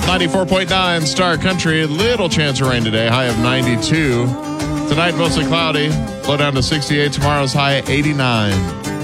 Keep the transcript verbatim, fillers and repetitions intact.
ninety-four point nine Star Country. Little chance of rain today. High of ninety-two. Tonight, mostly cloudy. Low down to sixty-eight. Tomorrow's high eighty-nine.